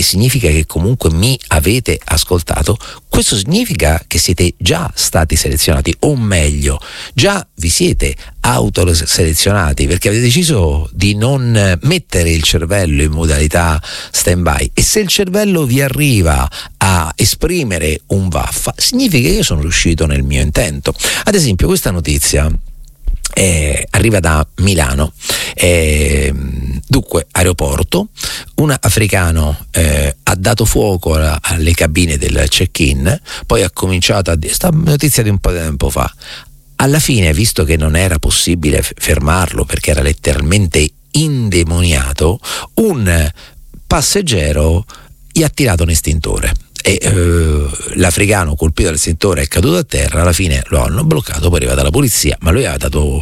che significa che comunque mi avete ascoltato, questo significa che siete già stati selezionati, o meglio, già vi siete autoselezionati perché avete deciso di non mettere il cervello in modalità stand-by. E se il cervello vi arriva a esprimere un vaffa, significa che io sono riuscito nel mio intento. Ad esempio, questa notizia arriva da Milano. Dunque, aeroporto, un africano ha dato fuoco alle cabine del check-in, poi ha cominciato sta notizia di un po' di tempo fa. Alla fine, visto che non era possibile fermarlo perché era letteralmente indemoniato, un passeggero gli ha tirato un estintore e l'africano, colpito dall'estintore, è caduto a terra. Alla fine lo hanno bloccato, poi è arrivata la polizia, ma lui ha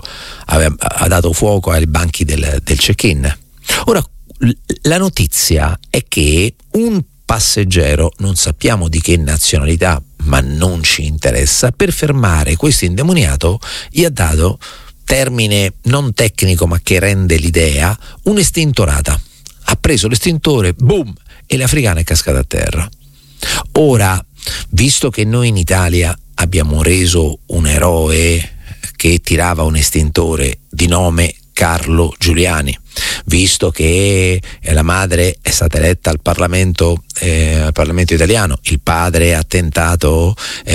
dato fuoco ai banchi del check-in. Ora, la notizia è che un passeggero, non sappiamo di che nazionalità, ma non ci interessa, per fermare questo indemoniato gli ha dato, termine non tecnico ma che rende l'idea, un'estintorata. Ha preso l'estintore, boom, e l'africano è cascato a terra. Ora, visto che noi in Italia abbiamo reso un eroe che tirava un estintore di nome Carlo Giuliani, visto che la madre è stata eletta al Parlamento italiano, il padre ha tentato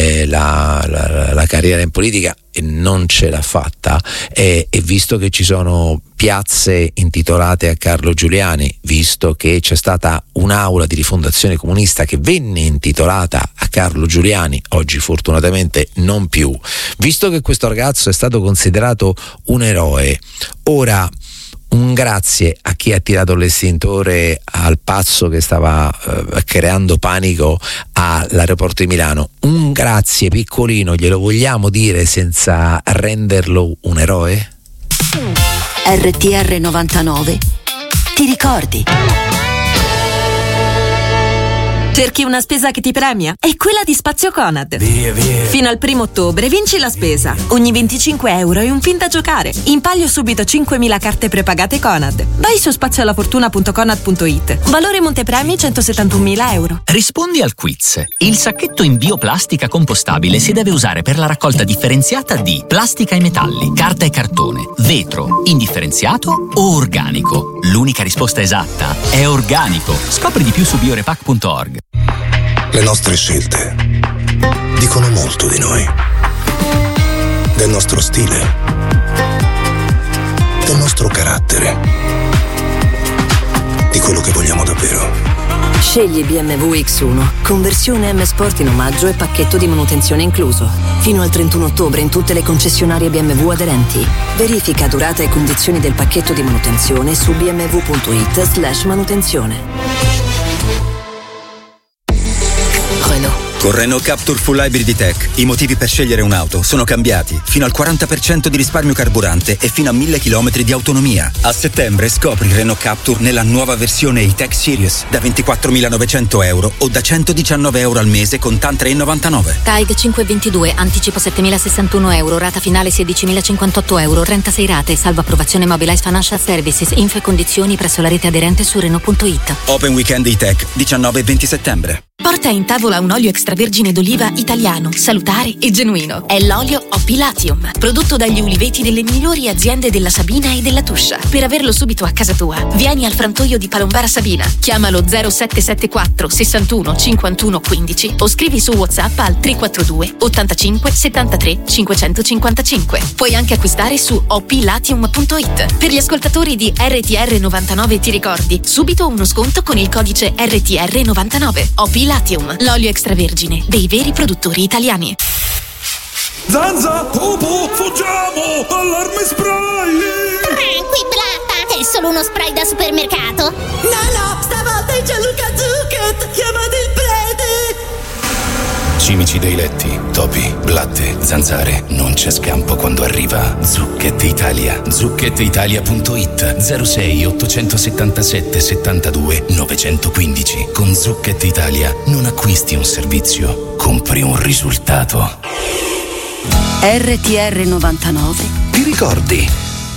la carriera in politica e non ce l'ha fatta, e visto che ci sono piazze intitolate a Carlo Giuliani, visto che c'è stata un'aula di rifondazione comunista che venne intitolata a Carlo Giuliani, oggi fortunatamente non più, visto che questo ragazzo è stato considerato un eroe, ora un grazie a chi ha tirato l'estintore al pazzo che stava creando panico all'aeroporto di Milano. Un grazie piccolino glielo vogliamo dire senza renderlo un eroe? RTR 99 ti ricordi? Cerchi una spesa che ti premia? È quella di Spazio Conad. Via. Fino al 1° ottobre vinci la spesa. Ogni 25 euro è un pin da giocare. In palio subito 5.000 carte prepagate Conad. Vai su spazioalafortuna.conad.it. Valore montepremi 171.000 euro. Rispondi al quiz. Il sacchetto in bioplastica compostabile si deve usare per la raccolta differenziata di plastica e metalli, carta e cartone, vetro, indifferenziato o organico. L'unica risposta esatta è organico. Scopri di più su biorepack.org. Le nostre scelte dicono molto di noi, del nostro stile, del nostro carattere, di quello che vogliamo davvero. Scegli BMW X1, conversione M Sport in omaggio e pacchetto di manutenzione incluso. Fino al 31 ottobre in tutte le concessionarie BMW aderenti. Verifica durata e condizioni del pacchetto di manutenzione su bmw.it/manutenzione. Con Renault Captur Full Hybrid Tech i motivi per scegliere un'auto sono cambiati. Fino al 40% di risparmio carburante e fino a 1000 km di autonomia. A settembre scopri Renault Captur nella nuova versione E-Tech Series da 24.900 euro o da 119 euro al mese con TAN 3,99. TAIG 522, anticipo 7.061 euro, rata finale 16.058 euro, 36 rate, salvo approvazione Mobilize Financial Services, info e condizioni presso la rete aderente su Renault.it. Open Weekend E-Tech 19 e 20 settembre. Porta in tavola un olio extravergine d'oliva italiano, salutare e genuino. È l'olio OP Latium, prodotto dagli uliveti delle migliori aziende della Sabina e della Tuscia. Per averlo subito a casa tua, vieni al frantoio di Palombara Sabina. Chiamalo 0774 61 51 15 o scrivi su WhatsApp al 342 85 73 555. Puoi anche acquistare su oplatium.it. Per gli ascoltatori di RTR 99 ti ricordi, subito uno sconto con il codice RTR 99. OP Latium, l'olio extravergine dei veri produttori italiani. Zanza, topo, fuggiamo! Allarme spray! Tranqui, Blatta, è solo uno spray da supermercato. No, stavolta è Gianluca Zucchet! Chiamate il prete! Cimici dei letti, topi, blatte, zanzare, non c'è scampo quando arriva Zucchet Italia. ZucchetItalia.it 06 877 72 915. Con Zucchet Italia non acquisti un servizio, compri un risultato. RTR 99 ti ricordi?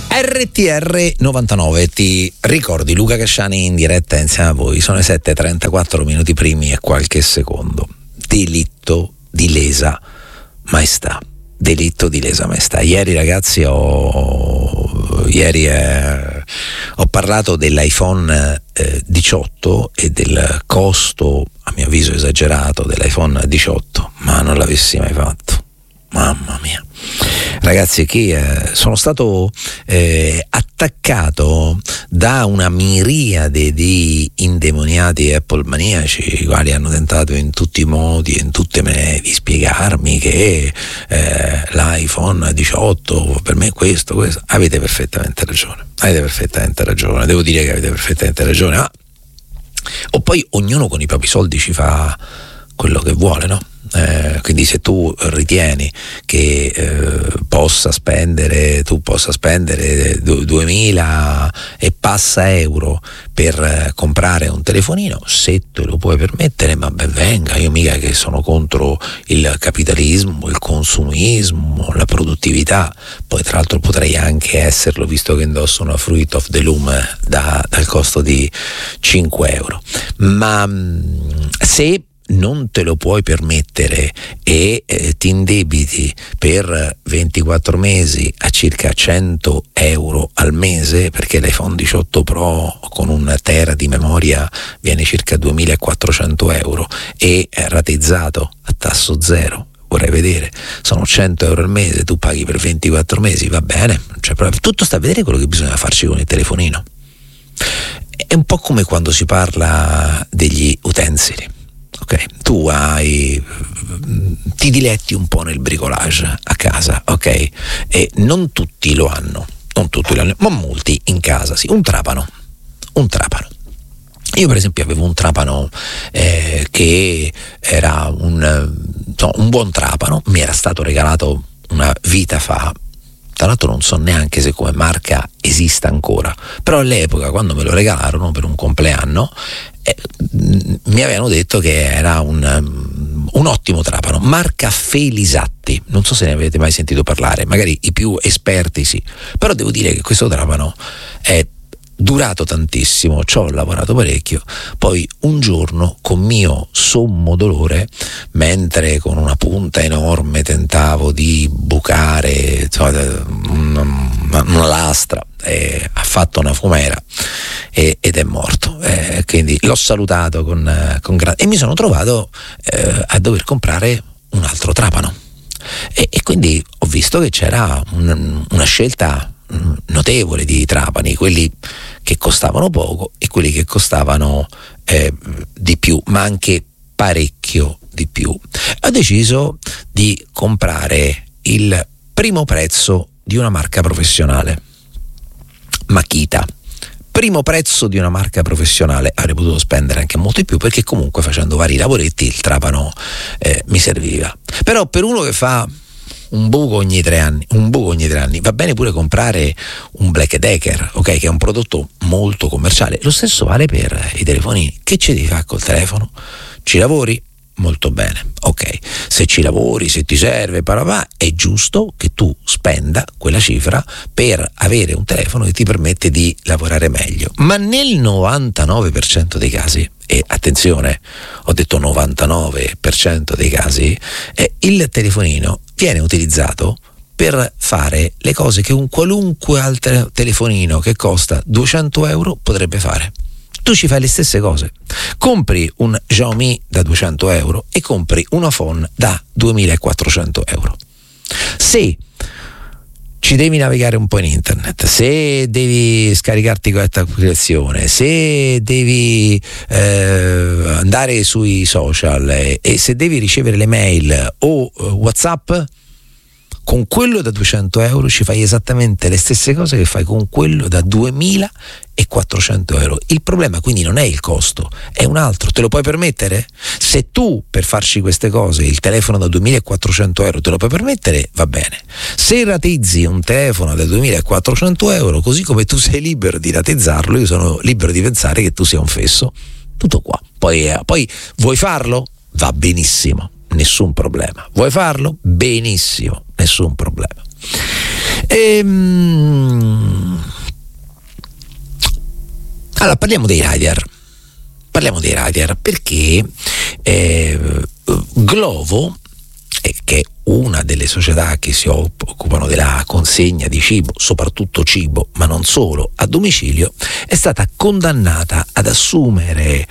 RTR 99, ti ricordi Luca Casciani in diretta insieme a voi, sono le 7:34 minuti primi e qualche secondo. Delitto di lesa maestà. Delitto di lesa maestà. Ieri ragazzi ho parlato dell'iPhone 18 e del costo, a mio avviso esagerato, dell'iPhone 18, ma non l'avessi mai fatto. Mamma mia. Ragazzi, che sono stato attaccato da una miriade di indemoniati Apple maniaci, i quali hanno tentato in tutti i modi e in tutte maniere di spiegarmi che l'iPhone 18 per me è questo. Avete perfettamente ragione, devo dire che avete perfettamente ragione, ma o poi ognuno con i propri soldi ci fa quello che vuole, no? Quindi se tu ritieni che tu possa spendere 2000 e passa euro per comprare un telefonino, se te lo puoi permettere, ma ben venga. Io mica che sono contro il capitalismo, il consumismo, la produttività, poi tra l'altro potrei anche esserlo, visto che indosso una Fruit of the Loom dal costo di 5 euro, ma se non te lo puoi permettere e ti indebiti per 24 mesi a circa 100 euro al mese, perché l'iPhone 18 Pro con 1 tera di memoria viene circa 2400 euro e è rateizzato a tasso zero, vorrei vedere, sono 100 euro al mese, tu paghi per 24 mesi, va bene, non c'è problema. Tutto sta a vedere quello che bisogna farci con il telefonino. È un po' come quando si parla degli utensili. Ok, tu ti diletti un po' nel bricolage a casa, ok? E non tutti lo hanno, ma molti in casa, sì. Un trapano. Io per esempio avevo un trapano che era un buon trapano, mi era stato regalato una vita fa. Tra l'altro non so neanche se come marca esista ancora, però all'epoca quando me lo regalarono per un compleanno mi avevano detto che era un ottimo trapano, marca Felisatti, non so se ne avete mai sentito parlare, magari i più esperti sì, però devo dire che questo trapano è durato tantissimo, ci ho lavorato parecchio. Poi un giorno, con mio sommo dolore, mentre con una punta enorme tentavo di bucare una lastra, ha fatto una fumera ed è morto, quindi l'ho salutato con grande, e mi sono trovato a dover comprare un altro trapano e quindi ho visto che c'era una scelta notevole di trapani, quelli che costavano poco e quelli che costavano di più, ma anche parecchio di più. Ho deciso di comprare il primo prezzo di una marca professionale, Makita. Primo prezzo di una marca professionale, avrei potuto spendere anche molto di più, perché comunque facendo vari lavoretti il trapano mi serviva. Però per uno che fa un buco ogni 3 anni, va bene pure comprare un Black Decker, ok, che è un prodotto molto commerciale. Lo stesso vale per i telefonini. Che ci devi fare col telefono? Ci lavori? Molto bene, ok. Se ci lavori, se ti serve, è giusto che tu spenda quella cifra per avere un telefono che ti permette di lavorare meglio. Ma nel 99% dei casi, e attenzione, ho detto 99% dei casi, il telefonino viene utilizzato per fare le cose che un qualunque altro telefonino che costa 200 euro potrebbe fare. Tu ci fai le stesse cose, compri un Xiaomi da 200 euro e compri un iPhone da 2400 euro. Se ci devi navigare un po' in internet, se devi scaricarti questa applicazione, se devi andare sui social e se devi ricevere le mail o WhatsApp, con quello da 200 euro ci fai esattamente le stesse cose che fai con quello da 2400 euro. Il problema quindi non è il costo, è un altro. Te lo puoi permettere? Se tu per farci queste cose il telefono da 2400 euro te lo puoi permettere, va bene. Se rateizzi un telefono da 2400 euro, così come tu sei libero di rateizzarlo, io sono libero di pensare che tu sia un fesso. Tutto qua. Poi vuoi farlo? Va benissimo, nessun problema. Vuoi farlo? Benissimo, nessun problema. Allora parliamo dei rider perché Glovo, che è una delle società che si occupano della consegna di cibo, soprattutto cibo, ma non solo, a domicilio, è stata condannata ad assumere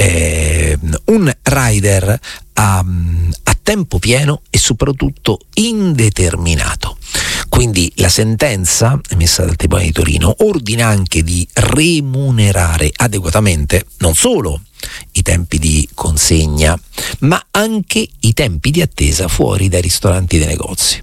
un rider a tempo pieno e soprattutto indeterminato. Quindi la sentenza emessa dal Tribunale di Torino ordina anche di remunerare adeguatamente non solo i tempi di consegna, ma anche i tempi di attesa fuori dai ristoranti e dai negozi.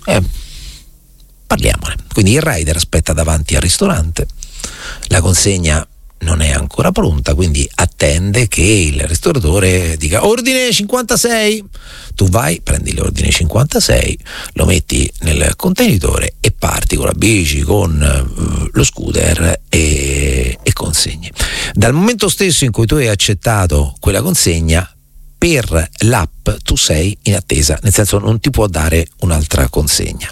Parliamone. Quindi il rider aspetta davanti al ristorante, la consegna non è ancora pronta, quindi attende che il ristoratore dica ordine 56, tu vai, prendi l'ordine 56, lo metti nel contenitore e parti con la bici, con lo scooter e consegni. Dal momento stesso in cui tu hai accettato quella consegna, per l'app tu sei in attesa, nel senso non ti può dare un'altra consegna.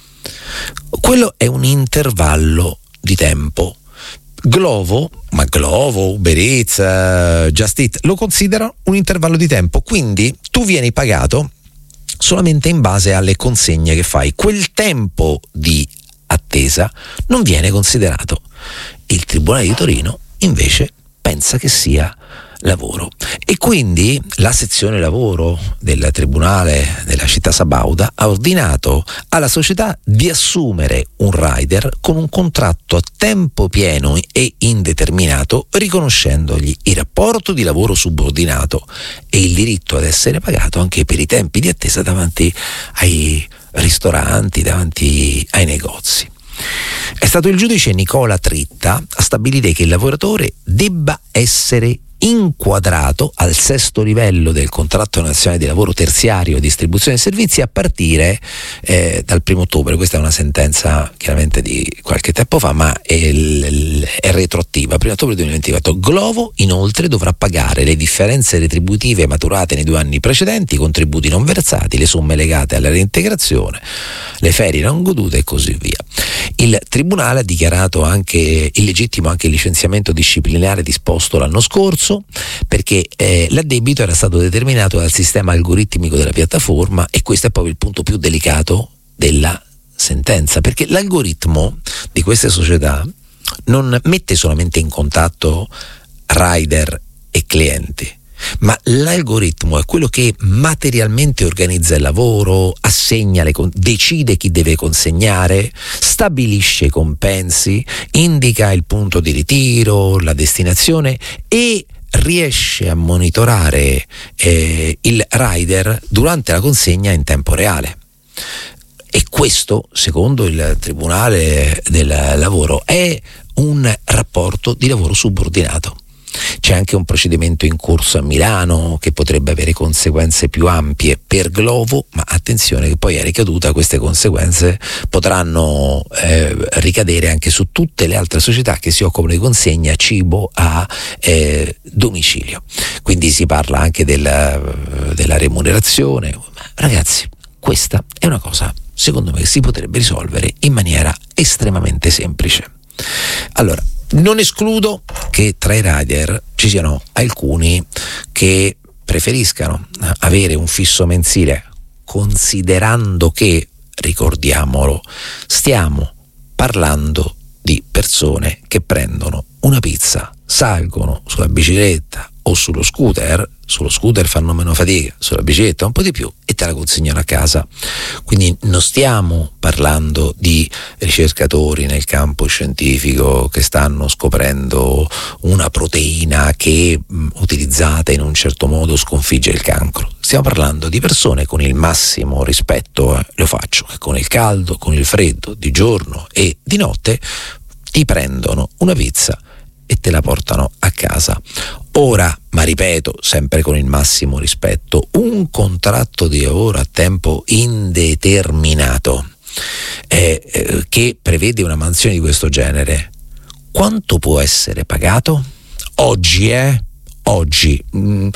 Quello è un intervallo di tempo. Glovo, Uber Eats, Just Eat lo considerano un intervallo di tempo, quindi tu vieni pagato solamente in base alle consegne che fai. Quel tempo di attesa non viene considerato. Il Tribunale di Torino invece pensa che sia lavoro e quindi la sezione lavoro del Tribunale della città sabauda ha ordinato alla società di assumere un rider con un contratto a tempo pieno e indeterminato, riconoscendogli il rapporto di lavoro subordinato e il diritto ad essere pagato anche per i tempi di attesa davanti ai ristoranti, davanti ai negozi. È stato il giudice Nicola Tritta a stabilire che il lavoratore debba essere inquadrato al 6° livello del contratto nazionale di lavoro terziario e distribuzione dei servizi a partire dal 1° ottobre. Questa è una sentenza chiaramente di qualche tempo fa, ma è retroattiva, 1° ottobre 2024. Glovo inoltre dovrà pagare le differenze retributive maturate nei 2 anni precedenti, i contributi non versati, le somme legate alla reintegrazione, le ferie non godute e così via. Il Tribunale ha dichiarato anche illegittimo anche il licenziamento disciplinare disposto l'anno scorso, perché l'addebito era stato determinato dal sistema algoritmico della piattaforma, e questo è proprio il punto più delicato della sentenza, perché l'algoritmo di queste società non mette solamente in contatto rider e clienti, ma l'algoritmo è quello che materialmente organizza il lavoro, assegna decide chi deve consegnare, stabilisce i compensi, indica il punto di ritiro, la destinazione e riesce a monitorare il rider durante la consegna in tempo reale. E questo, secondo il Tribunale del Lavoro, è un rapporto di lavoro subordinato. C'è anche un procedimento in corso a Milano che potrebbe avere conseguenze più ampie per Glovo, ma attenzione che poi è ricaduta, queste conseguenze potranno ricadere anche su tutte le altre società che si occupano di consegna cibo a domicilio. Quindi si parla anche della remunerazione. Ragazzi, questa è una cosa, secondo me, che si potrebbe risolvere in maniera estremamente semplice. Allora, non escludo che tra i rider ci siano alcuni che preferiscano avere un fisso mensile, considerando che, ricordiamolo, stiamo parlando di persone che prendono una pizza, salgono sulla bicicletta o sullo scooter fanno meno fatica, sulla bicicletta un po' di più e te la consegnano a casa. Quindi non stiamo parlando di ricercatori nel campo scientifico che stanno scoprendo una proteina che utilizzata in un certo modo sconfigge il cancro. Stiamo parlando di persone con il massimo rispetto, lo faccio, che con il caldo, con il freddo, di giorno e di notte ti prendono una pizza e te la portano a casa. Ora, ma ripeto, sempre con il massimo rispetto, un contratto di lavoro a tempo indeterminato che prevede una mansione di questo genere, quanto può essere pagato? Oggi,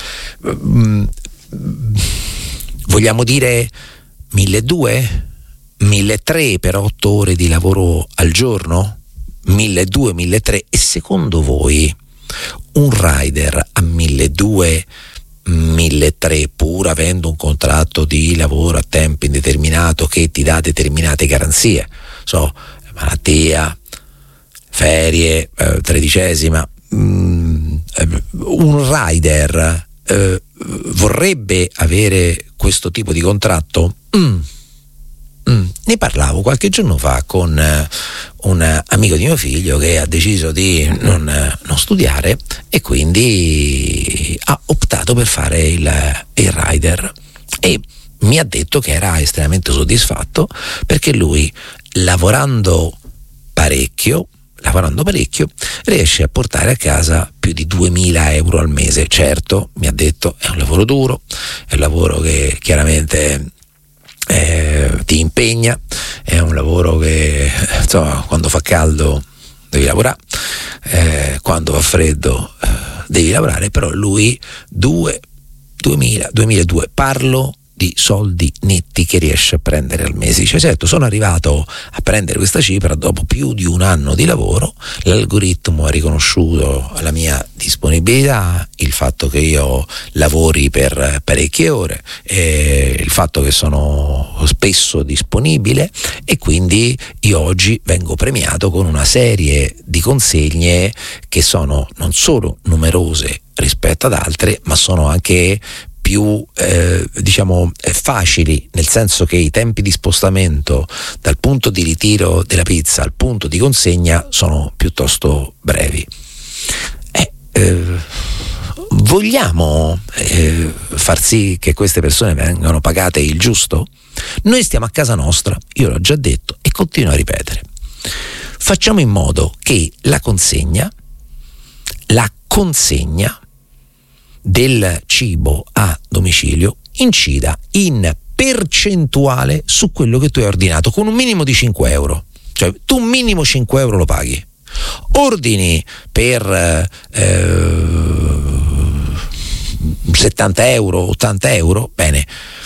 vogliamo dire 1.200? 1.300 per 8 ore di lavoro al giorno? 1.200, 1.300? E secondo voi un rider a 1.200, 1.300, pur avendo un contratto di lavoro a tempo indeterminato che ti dà determinate garanzie, malattia, ferie, tredicesima, un rider vorrebbe avere questo tipo di contratto? Ne parlavo qualche giorno fa con un amico di mio figlio che ha deciso di non studiare e quindi ha optato per fare il rider, e mi ha detto che era estremamente soddisfatto perché lui, lavorando parecchio, riesce a portare a casa più di 2.000 euro al mese. Certo, mi ha detto, è un lavoro duro, è un lavoro che chiaramente ti impegna, è un lavoro che quando fa caldo devi lavorare, quando fa freddo devi lavorare, però lui 2.200, parlo di soldi netti che riesce a prendere al mese. Dice: certo, sono arrivato a prendere questa cifra dopo più di un anno di lavoro, l'algoritmo ha riconosciuto la mia disponibilità, il fatto che io lavori per parecchie ore, il fatto che sono spesso disponibile, e quindi io oggi vengo premiato con una serie di consegne che sono non solo numerose rispetto ad altre, ma sono anche più facili, nel senso che i tempi di spostamento dal punto di ritiro della pizza al punto di consegna sono piuttosto brevi. Vogliamo far sì che queste persone vengano pagate il giusto? Noi stiamo a casa nostra, io l'ho già detto e continuo a ripetere, facciamo in modo che la consegna del cibo a domicilio incida in percentuale su quello che tu hai ordinato, con un minimo di 5 euro. Cioè tu un minimo 5 euro lo paghi. Ordini per 70 euro, 80 euro, bene,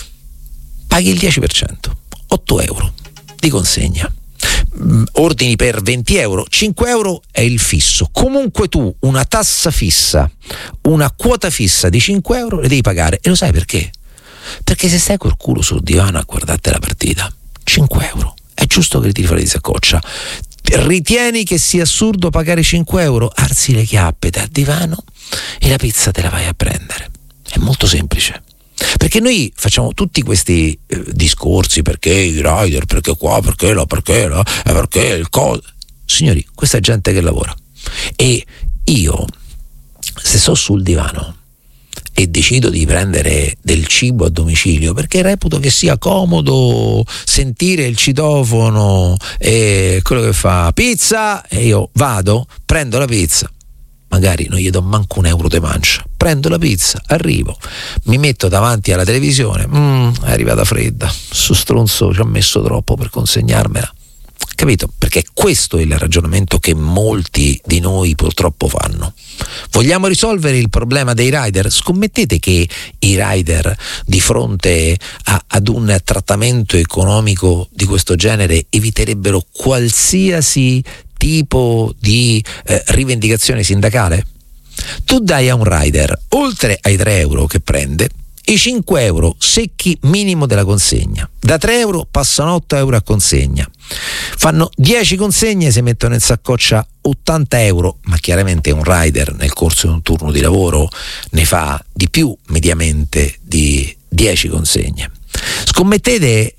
paghi il 10%, 8 euro di consegna. Ordini per 20 euro, 5 euro è il fisso. Comunque tu una tassa fissa, una quota fissa di 5 euro le devi pagare. E lo sai perché? Perché se stai col culo sul divano a guardarti la partita, 5 euro è giusto che li tiri fuori di saccoccia. Ritieni che sia assurdo pagare 5 euro? Alzi le chiappe dal divano e la pizza te la vai a prendere. È molto semplice. Perché noi facciamo tutti questi discorsi, perché i rider, perché qua, perché là, perché là, perché il coso. Signori, questa è gente che lavora, e io, se sto sul divano e decido di prendere del cibo a domicilio perché reputo che sia comodo sentire il citofono e quello che fa pizza, e io vado, prendo la pizza, magari non gli do manco un euro di mancia, prendo la pizza, arrivo, mi metto davanti alla televisione, è arrivata fredda, sto stronzo ci ha messo troppo per consegnarmela. Capito? Perché questo è il ragionamento che molti di noi purtroppo fanno. Vogliamo risolvere il problema dei rider? Scommettete che i rider, di fronte ad un trattamento economico di questo genere, eviterebbero qualsiasi tipo di rivendicazione sindacale? Tu dai a un rider, oltre ai 3 euro che prende, i 5 euro secchi minimo della consegna. Da 3 euro passano 8 euro a consegna. Fanno 10 consegne, si mettono in saccoccia 80 euro, ma chiaramente un rider nel corso di un turno di lavoro ne fa di più mediamente di 10 consegne. Scommettete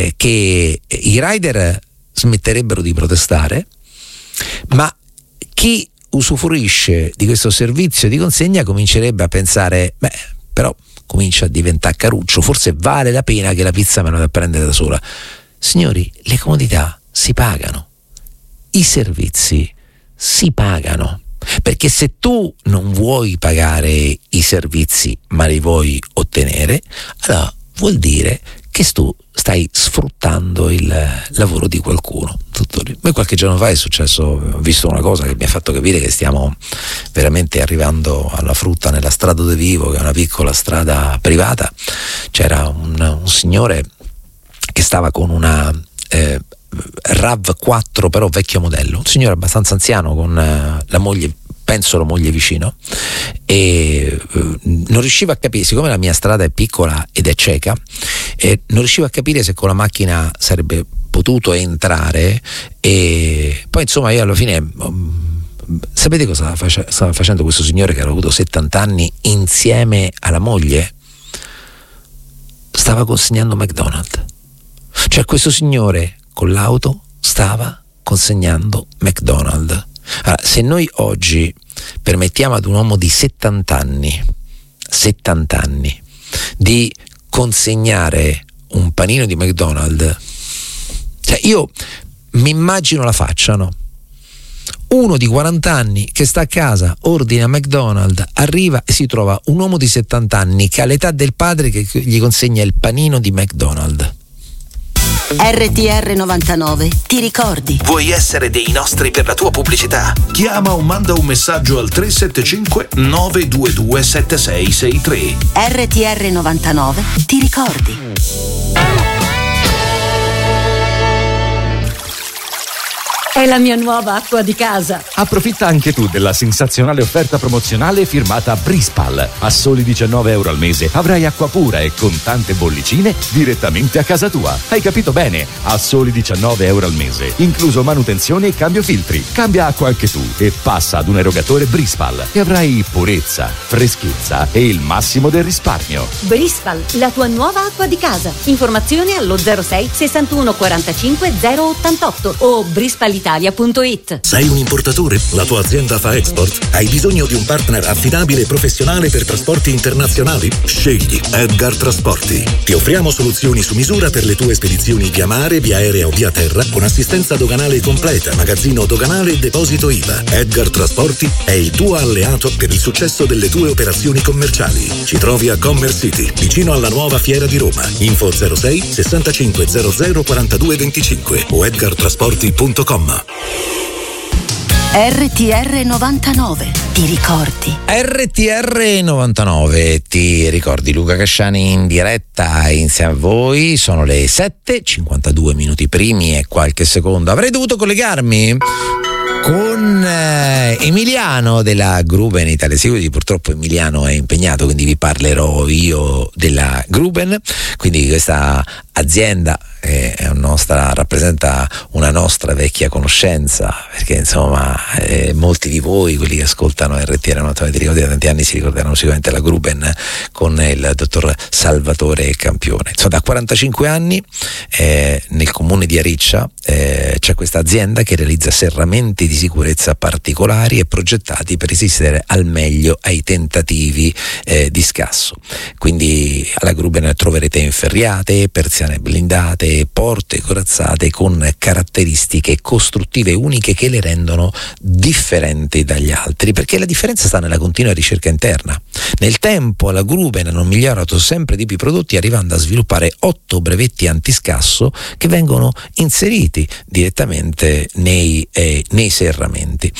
che i rider smetterebbero di protestare, ma chi usufruisce di questo servizio di consegna comincerebbe a pensare: però comincia a diventare caruccio, forse vale la pena che la pizza me la vada a prendere da sola. Signori, le comodità si pagano, i servizi si pagano, perché se tu non vuoi pagare i servizi ma li vuoi ottenere, allora vuol dire che tu stai sfruttando il lavoro di qualcuno. Tutto lì. Qualche giorno fa è successo, ho visto una cosa che mi ha fatto capire che stiamo veramente arrivando alla frutta nella strada dove vivo, che è una piccola strada privata. C'era un signore che stava con una RAV4, però vecchio modello, un signore abbastanza anziano con la moglie, penso la moglie vicino, e non riuscivo a capire, siccome la mia strada è piccola ed è cieca, non riuscivo a capire se con la macchina sarebbe potuto entrare, e poi insomma io alla fine sapete cosa stava facendo questo signore che aveva avuto 70 anni insieme alla moglie? Stava consegnando McDonald's. Cioè questo signore con l'auto stava consegnando McDonald's. Allora, se noi oggi permettiamo ad un uomo di 70 anni di consegnare un panino di McDonald's, cioè io mi immagino la faccia, no? Uno di 40 anni che sta a casa, ordina McDonald's, arriva e si trova un uomo di 70 anni che ha l'età del padre che gli consegna il panino di McDonald's. RTR 99, ti ricordi? Vuoi essere dei nostri per la tua pubblicità? Chiama o manda un messaggio al 375 922 7663. RTR 99, ti ricordi? È la mia nuova acqua di casa. Approfitta anche tu della sensazionale offerta promozionale firmata Brispal. A soli €19 al mese avrai acqua pura e con tante bollicine direttamente a casa tua. Hai capito bene? A soli €19 al mese, incluso manutenzione e cambio filtri. Cambia acqua anche tu e passa ad un erogatore Brispal e avrai purezza, freschezza e il massimo del risparmio. Brispal, la tua nuova acqua di casa. Informazioni allo 06 61 45 088 o brispalitalia.it. Sei un importatore? La tua azienda fa export? Hai bisogno di un partner affidabile e professionale per trasporti internazionali? Scegli Edgar Trasporti. Ti offriamo soluzioni su misura per le tue spedizioni via mare, via aerea o via terra, con assistenza doganale completa, magazzino doganale e deposito IVA. Edgar Trasporti è il tuo alleato per il successo delle tue operazioni commerciali. Ci trovi a Commerce City, vicino alla nuova Fiera di Roma. Info 06 65 00 42 25 o edgartrasporti.com. RTR 99, ti ricordi? RTR 99, ti ricordi? Luca Casciani in diretta insieme a voi. Sono le 7:52 minuti primi e qualche secondo. Avrei dovuto collegarmi con Emiliano della Gruben Italia Security. Purtroppo Emiliano è impegnato, quindi vi parlerò io della Gruben. Quindi questa azienda rappresenta una nostra vecchia conoscenza, perché insomma molti di voi, quelli che ascoltano RTR 99 da tanti anni, si ricorderanno sicuramente la Gruben con il dottor Salvatore Campione. Insomma, da 45 anni nel comune di Ariccia c'è questa azienda che realizza serramenti di sicurezza particolari e progettati per resistere al meglio ai tentativi di scasso. Quindi alla Gruben troverete inferriate, persiane blindate, porte corazzate con caratteristiche costruttive uniche che le rendono differenti dagli altri, perché la differenza sta nella continua ricerca interna. Nel tempo la Gruben hanno migliorato sempre di più i prodotti, arrivando a sviluppare 8 brevetti antiscasso che vengono inseriti direttamente nei serramenti.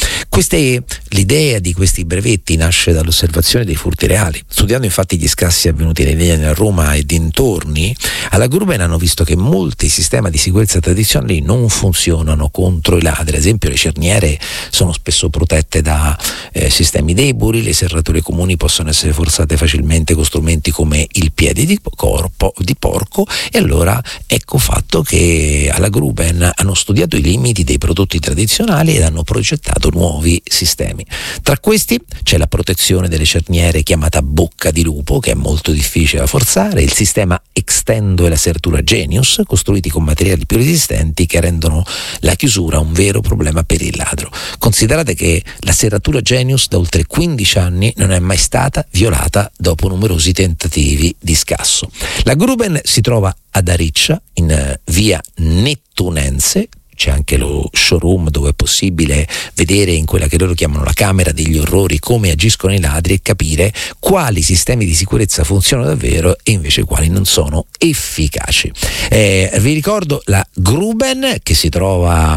L'idea di questi brevetti nasce dall'osservazione dei furti reali. Studiando infatti gli scassi avvenuti negli anni a Roma e dintorni, alla Gruben hanno visto che molti sistemi di sicurezza tradizionali non funzionano contro i ladri. Ad esempio, le cerniere sono spesso protette da sistemi deboli, le serrature comuni possono essere forzate facilmente con strumenti come il piede di porco, e allora ecco fatto che alla Gruben hanno studiato i limiti dei prodotti tradizionali ed hanno progettato nuovi sistemi. Tra questi c'è la protezione delle cerniere chiamata bocca di lupo, che è molto difficile da forzare, il sistema Extendo e la serratura Genius, costruiti con materiali più resistenti che rendono la chiusura un vero problema per il ladro. Considerate che la serratura Genius da oltre 15 anni non è mai stata violata dopo numerosi tentativi di scasso. La Gruben si trova ad Ariccia, in via Nettunense. C'è anche lo showroom dove è possibile vedere, in quella che loro chiamano la camera degli orrori, come agiscono i ladri e capire quali sistemi di sicurezza funzionano davvero e invece quali non sono efficaci. Vi ricordo la Gruben, che si trova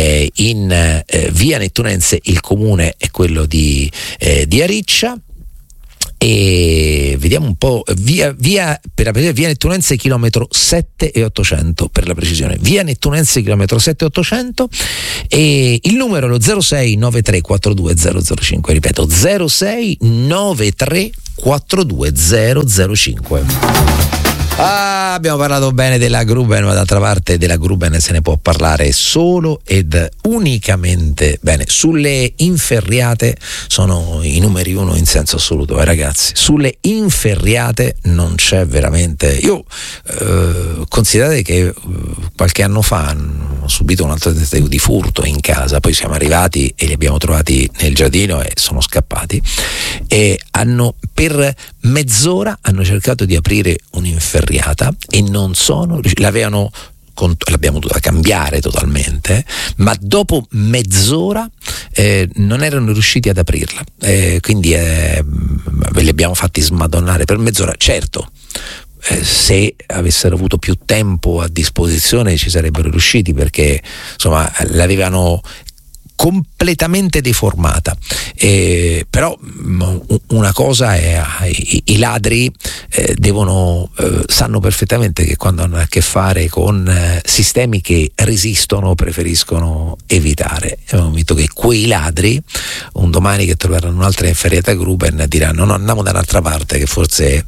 in via Nettunense, il comune è quello di Ariccia. E vediamo un po', via Nettunense chilometro 7,800 per la precisione, via Nettunense chilometro 7,800, e il numero è lo 06 93 42 005, ripeto 06 93 42 005. Abbiamo parlato bene della Gruben, ma d'altra parte della Gruben se ne può parlare solo ed unicamente bene. Sulle inferriate sono i numeri uno in senso assoluto, ragazzi. Sulle inferriate non c'è veramente. Io considerate che qualche anno fa ho subito un altro tentativo di furto in casa, poi siamo arrivati e li abbiamo trovati nel giardino e sono scappati, e per mezz'ora hanno cercato di aprire un'inferriata e non sono riusciti, l'abbiamo dovuta cambiare totalmente, ma dopo mezz'ora non erano riusciti ad aprirla, quindi li abbiamo fatti smadonnare per mezz'ora. Certo, se avessero avuto più tempo a disposizione ci sarebbero riusciti, perché insomma l'avevano completamente deformata, però una cosa è i ladri sanno perfettamente che quando hanno a che fare con sistemi che resistono preferiscono evitare. Abbiamo visto che quei ladri un domani che troveranno un'altra inferriata Gruben diranno no, andiamo da un'altra parte che forse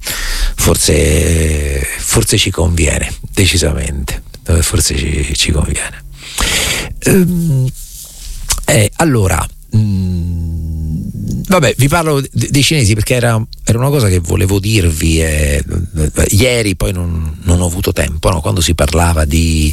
ci conviene, decisamente, dove forse ci conviene. Allora, vabbè, vi parlo dei cinesi perché era una cosa che volevo dirvi ieri, poi non ho avuto tempo, no? Quando si parlava di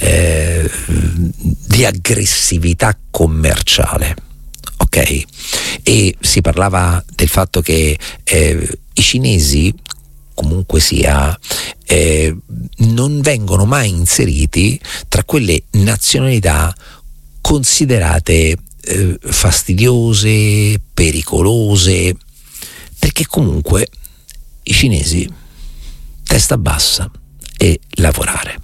aggressività commerciale, ok? E si parlava del fatto che i cinesi, comunque sia, non vengono mai inseriti tra quelle nazionalità considerate fastidiose, pericolose, perché comunque i cinesi testa bassa e lavorare.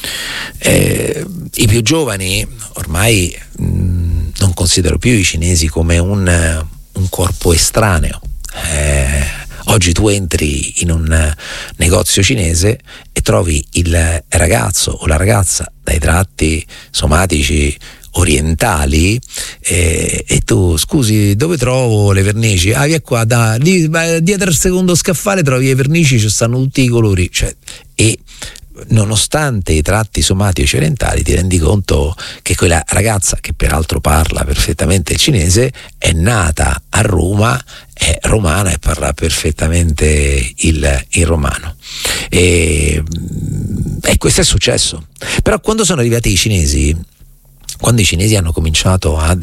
I più giovani ormai non considero più i cinesi come un corpo estraneo. Oggi tu entri in un negozio cinese e trovi il ragazzo o la ragazza dai tratti somatici orientali, e tu scusi, dove trovo le vernici? Via qua, dietro al secondo scaffale trovi le vernici, ci stanno tutti i colori, e nonostante i tratti somatici orientali ti rendi conto che quella ragazza, che peraltro parla perfettamente il cinese, è nata a Roma, è romana e parla perfettamente il romano, e questo è successo. Però quando sono arrivati i cinesi, quando i cinesi hanno cominciato ad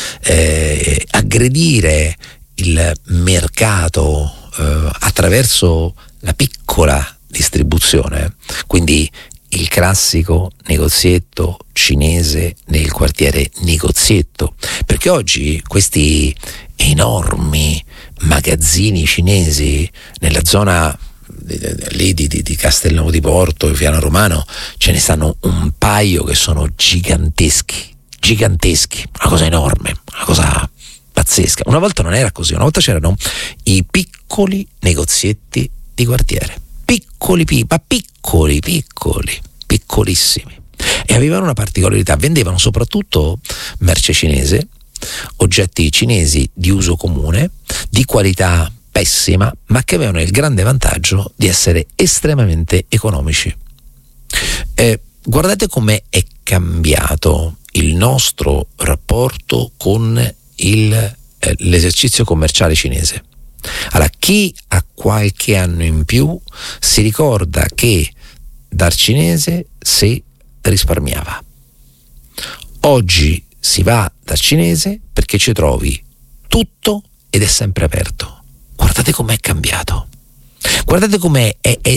aggredire il mercato attraverso la piccola distribuzione, quindi il classico negozietto cinese nel quartiere negozietto, perché oggi questi enormi magazzini cinesi nella zona lì di Castelnuovo di Porto e Viano Romano ce ne stanno un paio che sono giganteschi, una cosa enorme, una cosa pazzesca. Una volta non era così, una volta c'erano i piccoli negozietti di quartiere, piccolissimi, e avevano una particolarità: vendevano soprattutto merce cinese, oggetti cinesi di uso comune, di qualità pessima, ma che avevano il grande vantaggio di essere estremamente economici. Guardate come è cambiato il nostro rapporto con l'esercizio commerciale cinese. Allora, chi ha qualche anno in più si ricorda che dal cinese si risparmiava. Oggi si va dal cinese perché ci trovi tutto ed è sempre aperto. Guardate com'è cambiato, guardate com'è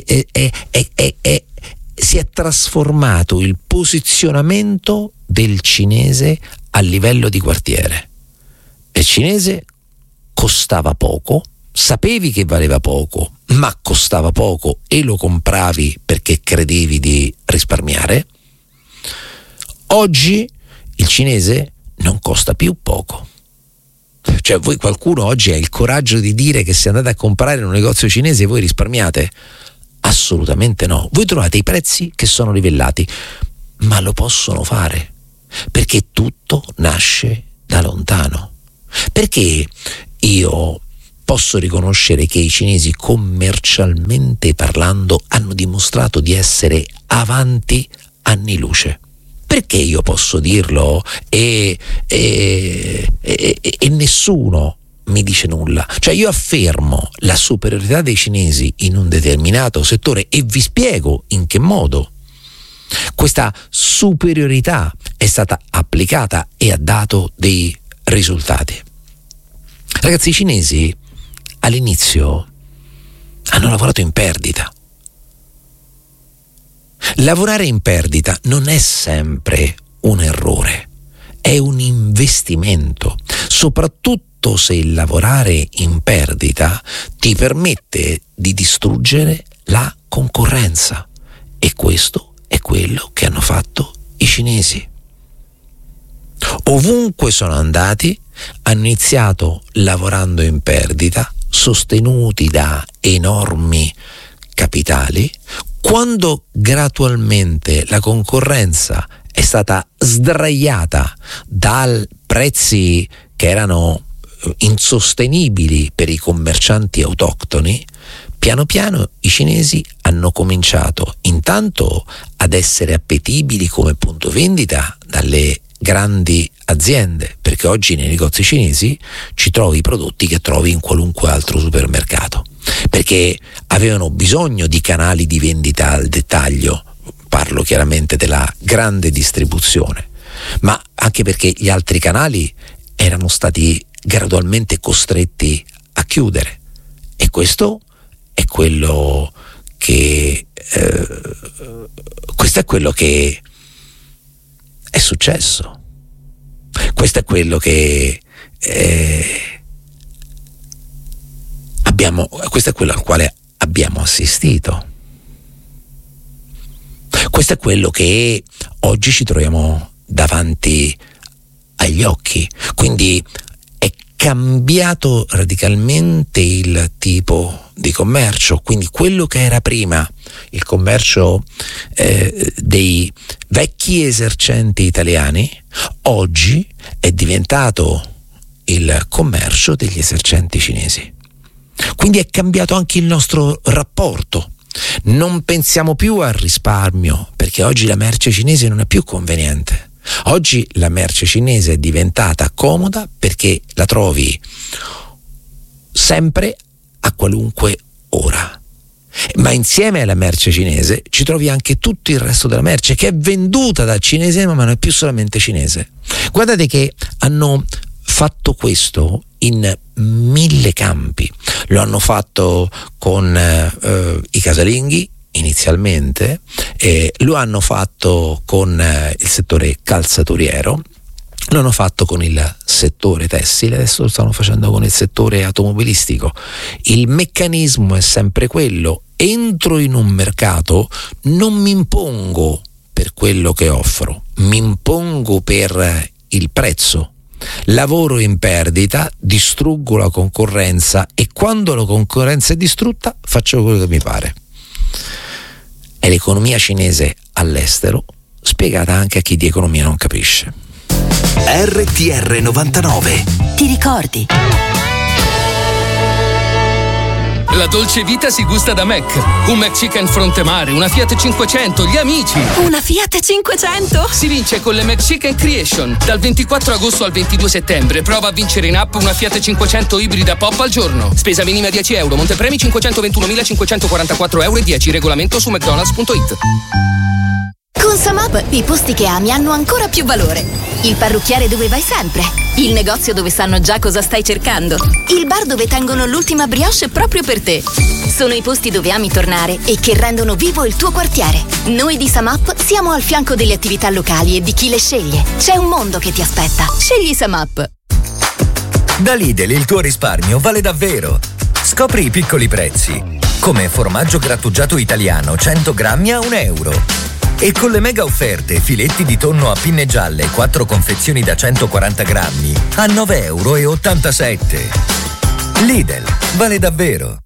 si è trasformato il posizionamento del cinese a livello di quartiere. Il cinese costava poco, sapevi che valeva poco, ma costava poco e lo compravi perché credevi di risparmiare. Oggi il cinese non costa più poco, Cioè, voi, qualcuno oggi ha il coraggio di dire che se andate a comprare in un negozio cinese voi risparmiate? Assolutamente no. Voi trovate i prezzi che sono livellati, ma lo possono fare perché tutto nasce da lontano. Perché io posso riconoscere che i cinesi, commercialmente parlando, hanno dimostrato di essere avanti anni luce? Perché io posso dirlo e nessuno mi dice nulla? Cioè, io affermo la superiorità dei cinesi in un determinato settore e vi spiego in che modo questa superiorità è stata applicata e ha dato dei risultati. Ragazzi, i cinesi all'inizio hanno lavorato in perdita. Lavorare in perdita non è sempre un errore, è un investimento, soprattutto se il lavorare in perdita ti permette di distruggere la concorrenza, e questo è quello che hanno fatto i cinesi. Ovunque sono andati, hanno iniziato lavorando in perdita, sostenuti da enormi capitali. Quando gradualmente la concorrenza è stata sdraiata da prezzi che erano insostenibili per i commercianti autoctoni, piano piano i cinesi hanno cominciato intanto ad essere appetibili come punto vendita dalle grandi aziende, perché oggi nei negozi cinesi ci trovi i prodotti che trovi in qualunque altro supermercato, perché avevano bisogno di canali di vendita al dettaglio. Parlo chiaramente della grande distribuzione, ma anche perché gli altri canali erano stati gradualmente costretti a chiudere, e questo è quello che è successo. Questo è quello che questo è quello al quale abbiamo assistito. Questo è quello che oggi ci troviamo davanti agli occhi. Quindi è cambiato radicalmente il tipo di commercio. Quindi quello che era prima il commercio dei vecchi esercenti italiani, oggi è diventato il commercio degli esercenti cinesi. Quindi è cambiato anche il nostro rapporto. Non pensiamo più al risparmio, perché oggi la merce cinese non è più conveniente. Oggi la merce cinese è diventata comoda perché la trovi sempre a qualunque ora. Ma insieme alla merce cinese ci trovi anche tutto il resto della merce che è venduta dal cinese, ma non è più solamente cinese. Guardate che hanno fatto questo in 1000 campi. Lo hanno fatto con i casalinghi inizialmente, lo hanno fatto con il settore calzaturiero, lo hanno fatto con il settore tessile, adesso lo stanno facendo con il settore automobilistico. Il meccanismo è sempre quello: entro in un mercato, non mi impongo per quello che offro, mi impongo per il prezzo. Lavoro in perdita, distruggo la concorrenza, e quando la concorrenza è distrutta faccio quello che mi pare. È l'economia cinese all'estero, spiegata anche a chi di economia non capisce. RTR 99. Ti ricordi? La dolce vita si gusta da Mac. Un McChicken fronte mare, una Fiat 500, gli amici. Una Fiat 500? Si vince con le McChicken Creation. Dal 24 agosto al 22 settembre prova a vincere in app una Fiat 500 ibrida pop al giorno. Spesa minima 10 euro, montepremi 521.544 euro e 10. Regolamento su mcdonalds.it. Con Samap i posti che ami hanno ancora più valore. Il parrucchiere dove vai sempre. Il negozio dove sanno già cosa stai cercando. Il bar dove tengono l'ultima brioche proprio per te. Sono i posti dove ami tornare e che rendono vivo il tuo quartiere. Noi di Samap siamo al fianco delle attività locali e di chi le sceglie. C'è un mondo che ti aspetta. Scegli Samap. Da Lidl il tuo risparmio vale davvero. Scopri i piccoli prezzi. Come formaggio grattugiato italiano 100 grammi a €1. E con le mega offerte, filetti di tonno a pinne gialle, 4 confezioni da 140 grammi, a €9,87. Lidl, vale davvero.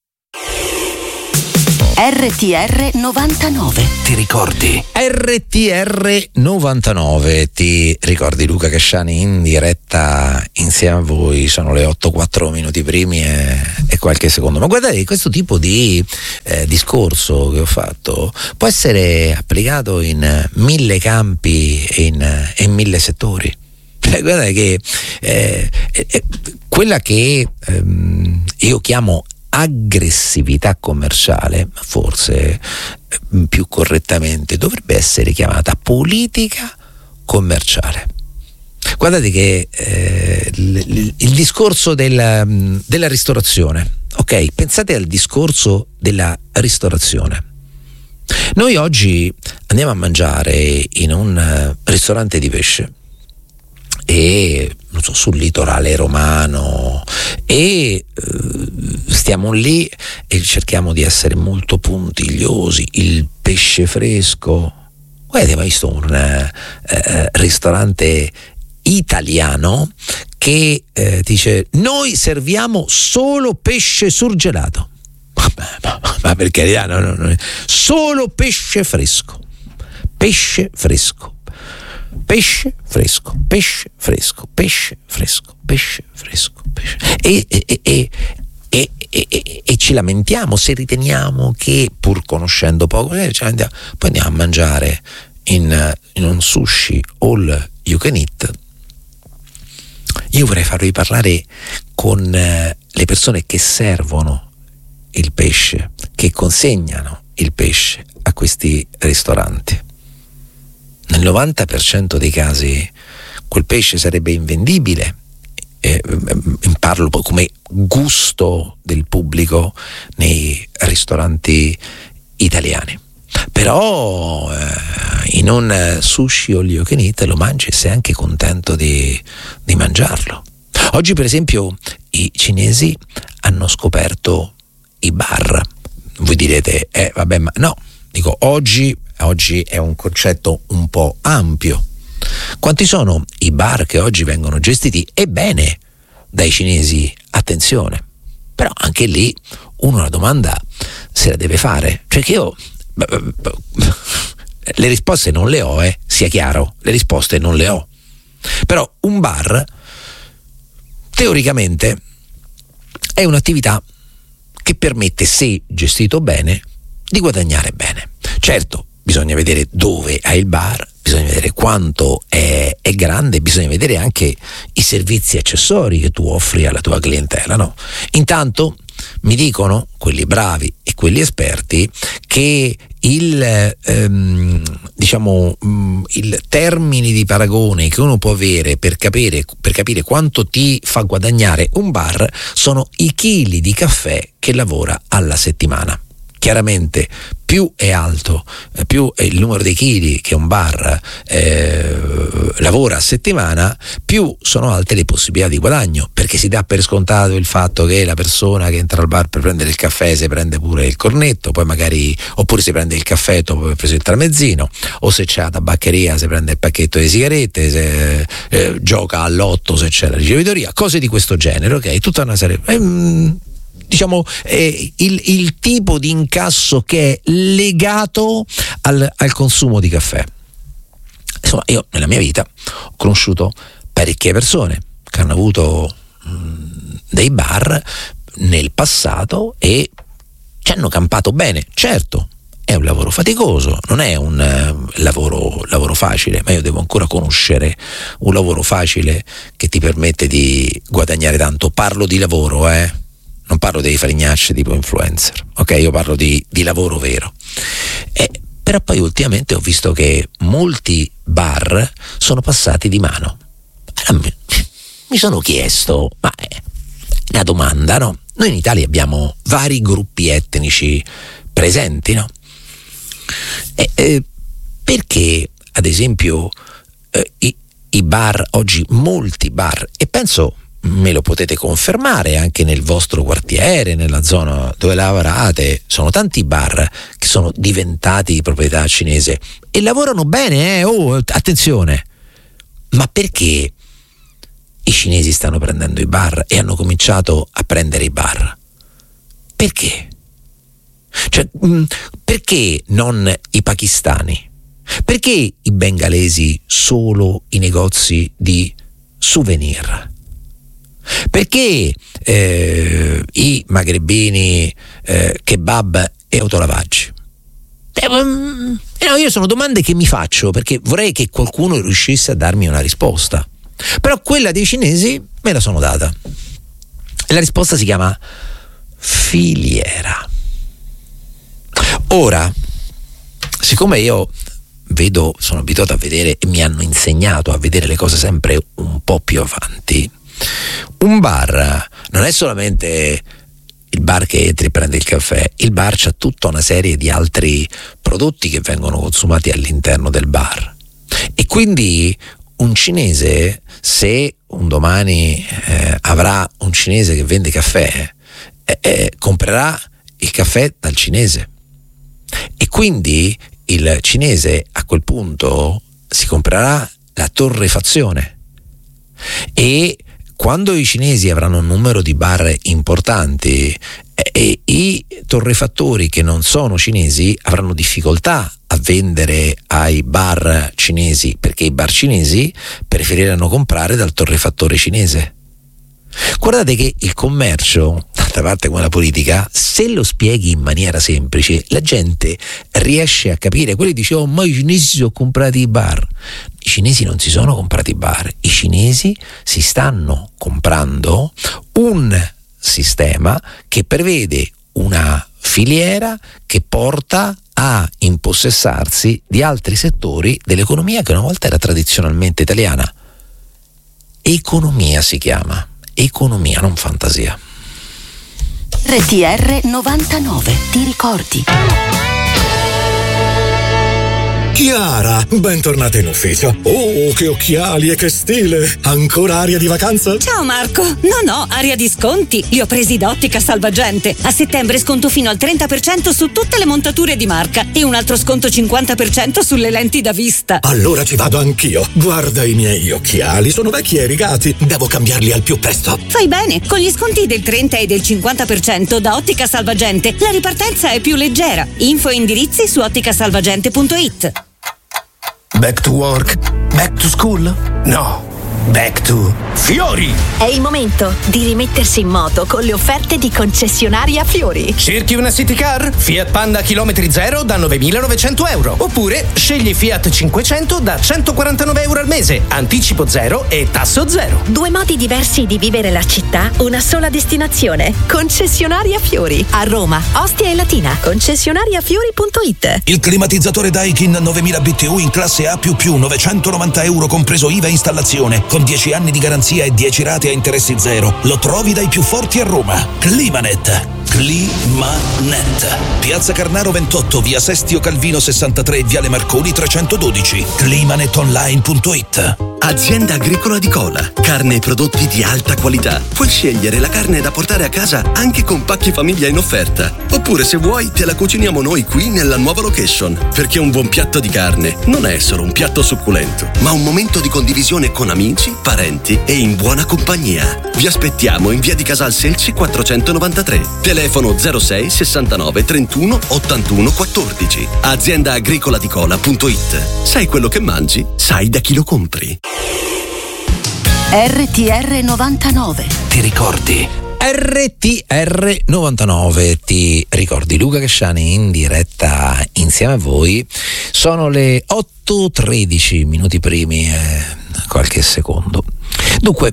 RTR 99. Ti ricordi? RTR 99. Ti ricordi Luca Casciani in diretta insieme a voi? Sono le 8:04 minuti primi e qualche secondo. Ma guardate, questo tipo di discorso che ho fatto può essere applicato in 1000 campi e in 1000 settori. Guardate che quella che io chiamo aggressività commerciale, forse più correttamente dovrebbe essere chiamata politica commerciale. Guardate che il discorso della ristorazione, ok? Pensate al discorso della ristorazione. Noi oggi andiamo a mangiare in un ristorante di pesce e non so, sul litorale romano, e stiamo lì e cerchiamo di essere molto puntigliosi. Il pesce fresco. Avete mai visto un ristorante italiano che dice noi serviamo solo pesce surgelato? Ma per carità, no, solo pesce fresco, pesce fresco. Pesce fresco, pesce fresco, pesce fresco, pesce fresco, pesce. E ci lamentiamo se riteniamo che, pur conoscendo poco, poi andiamo a mangiare in un sushi all you can eat. Io vorrei farvi parlare con le persone che servono il pesce, che consegnano il pesce a questi ristoranti. Nel 90% dei casi quel pesce sarebbe invendibile, parlo come gusto del pubblico nei ristoranti italiani. Però in un sushi all you can eat lo mangi e sei anche contento di mangiarlo. Oggi per esempio i cinesi hanno scoperto i bar. Voi direte, vabbè, ma no, dico oggi è un concetto un po' ampio. Quanti sono i bar che oggi vengono gestiti? Ebbene, dai cinesi, attenzione. Però anche lì uno una domanda se la deve fare. Cioè che io le risposte non le ho, sia chiaro, le risposte non le ho. Però un bar teoricamente è un'attività che permette, se gestito bene, di guadagnare bene. Certo, bisogna vedere dove hai il bar, bisogna vedere quanto è grande, bisogna vedere anche i servizi accessori che tu offri alla tua clientela, no? Intanto mi dicono quelli bravi e quelli esperti che il termine di paragone che uno può avere per capire quanto ti fa guadagnare un bar sono i chili di caffè che lavora alla settimana. Chiaramente più è alto, più è il numero di chili che un bar lavora a settimana, più sono alte le possibilità di guadagno, perché si dà per scontato il fatto che la persona che entra al bar per prendere il caffè si prende pure il cornetto, poi magari, oppure si prende il caffè dopo aver preso il tramezzino, o se c'è la tabaccheria si prende il pacchetto di sigarette, se gioca all'otto se c'è la ricevitoria, cose di questo genere, ok? Tutta una serie il tipo di incasso che è legato al consumo di caffè. Insomma, io nella mia vita ho conosciuto parecchie persone che hanno avuto dei bar nel passato e ci hanno campato bene. Certo, è un lavoro faticoso, non è un lavoro facile, ma io devo ancora conoscere un lavoro facile che ti permette di guadagnare tanto. Parlo di lavoro, non parlo dei farignacci tipo influencer, ok? Io parlo di lavoro vero. Però poi ultimamente ho visto che molti bar sono passati di mano. Allora, mi sono chiesto, ma è una domanda, no? Noi in Italia abbiamo vari gruppi etnici presenti, no? Perché, ad esempio, i bar oggi, molti bar, e penso me lo potete confermare anche nel vostro quartiere, nella zona dove lavorate. Sono tanti bar che sono diventati di proprietà cinese e lavorano bene, attenzione. Ma perché i cinesi stanno prendendo i bar e hanno cominciato a prendere i bar? Perché? Cioè, perché non i pakistani? Perché i bengalesi solo i negozi di souvenir? Perché i magrebini kebab e autolavaggi? No, io sono domande che mi faccio perché vorrei che qualcuno riuscisse a darmi una risposta. Però quella dei cinesi me la sono data. E la risposta si chiama filiera. Ora, siccome io sono abituato a vedere e mi hanno insegnato a vedere le cose sempre un po' più avanti, un bar non è solamente il bar che entri e prende il caffè, il bar c'ha tutta una serie di altri prodotti che vengono consumati all'interno del bar. E quindi un cinese, se un domani avrà un cinese che vende caffè, comprerà il caffè dal cinese. E quindi il cinese a quel punto si comprerà la torrefazione. E quando i cinesi avranno un numero di bar importanti, i torrefattori che non sono cinesi avranno difficoltà a vendere ai bar cinesi, perché i bar cinesi preferiranno comprare dal torrefattore cinese. Guardate che il commercio, d'altra parte come la politica, se lo spieghi in maniera semplice, la gente riesce a capire. Quelli dicevano: ma i cinesi si sono comprati i bar. I cinesi non si sono comprati i bar, i cinesi si stanno comprando un sistema che prevede una filiera che porta a impossessarsi di altri settori dell'economia che una volta era tradizionalmente italiana. Economia si chiama. Economia, non fantasia. RTR 99, ti ricordi? Chiara, bentornata in ufficio. Oh, che occhiali e che stile! Ancora aria di vacanza? Ciao Marco! No, aria di sconti. Li ho presi da Ottica Salvagente. A settembre sconto fino al 30% su tutte le montature di marca e un altro sconto 50% sulle lenti da vista. Allora ci vado anch'io. Guarda i miei occhiali, sono vecchi e rigati. Devo cambiarli al più presto. Fai bene, con gli sconti del 30 e del 50% da Ottica Salvagente la ripartenza è più leggera. Info e indirizzi su otticasalvagente.it. Back to work? Back to school? No. Back to Fiori! È il momento di rimettersi in moto con le offerte di concessionaria Fiori. Cerchi una City Car? Fiat Panda chilometri zero da 9.900 euro. Oppure scegli Fiat 500 da 149 euro al mese, anticipo zero e tasso zero. Due modi diversi di vivere la città, una sola destinazione. Concessionaria Fiori. A Roma, Ostia e Latina. Concessionariafiori.it. Il climatizzatore Daikin 9000 BTU in classe A++, 990 euro compreso IVA e installazione, con 10 anni di garanzia e 10 rate a interessi zero. Lo trovi dai più forti a Roma. Climanet. Climanet. Piazza Carnaro 28, via Sestio Calvino 63, viale Marconi 312. Climanetonline.it. Azienda Agricola di Cola. Carne e prodotti di alta qualità. Puoi scegliere la carne da portare a casa anche con pacchi famiglia in offerta. Oppure, se vuoi, te la cuciniamo noi qui nella nuova location. Perché un buon piatto di carne non è solo un piatto succulento, ma un momento di condivisione con amici, parenti e in buona compagnia. Vi aspettiamo in via di Casal Selci 493. Telefono 06 69 31 81 14. AziendaagricolaDicola.it. Sai quello che mangi? Sai da chi lo compri. RTR 99. Ti ricordi? RTR 99, ti ricordi? Luca Casciani in diretta insieme a voi. Sono le 8:13 minuti primi e qualche secondo. Dunque,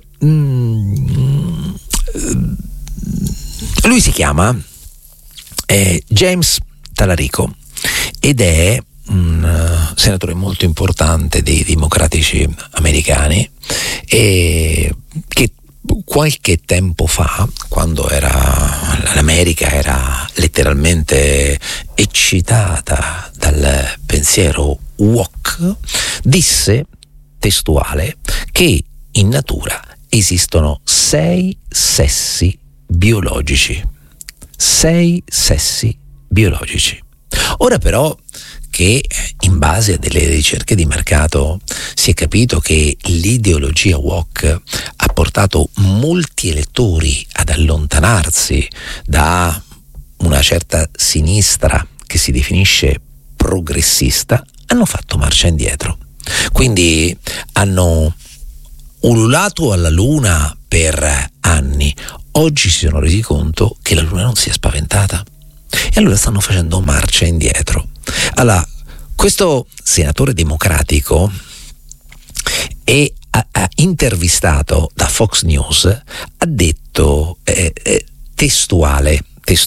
lui si chiama James Talarico ed è un senatore molto importante dei democratici americani, e che qualche tempo fa, quando l'America era letteralmente eccitata dal pensiero woke, disse testuale che in natura esistono 6 sessi biologici. 6 sessi biologici. Ora però che in base a delle ricerche di mercato si è capito che l'ideologia woke ha portato molti elettori ad allontanarsi da una certa sinistra che si definisce progressista, hanno fatto marcia indietro. Quindi hanno ululato alla luna per anni. Oggi si sono resi conto che la luna non si è spaventata e allora stanno facendo marcia indietro. Allora, questo senatore democratico è intervistato da Fox News, ha detto testuale,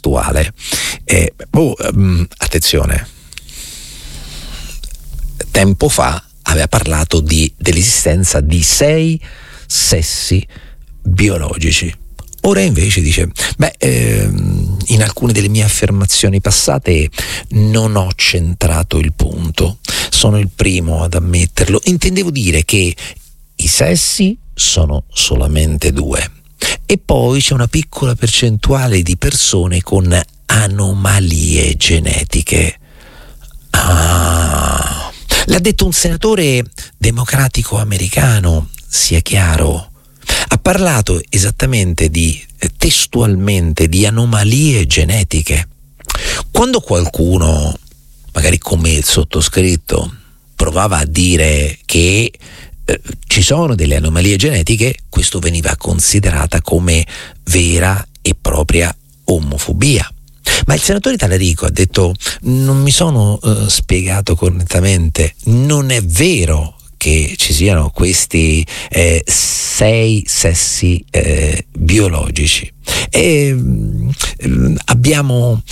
attenzione, tempo fa aveva parlato dell'esistenza di 6 sessi biologici. Ora invece dice, in alcune delle mie affermazioni passate non ho centrato il punto, sono il primo ad ammetterlo. Intendevo dire che i sessi sono solamente 2 e poi c'è una piccola percentuale di persone con anomalie genetiche. L'ha detto un senatore democratico americano, sia chiaro. Ha parlato esattamente testualmente di anomalie genetiche. Quando qualcuno, magari come il sottoscritto, provava a dire che ci sono delle anomalie genetiche, questo veniva considerata come vera e propria omofobia. Ma il senatore Talarico ha detto: non mi sono spiegato correttamente, non è vero che ci siano questi 6 sessi biologici. Abbiamo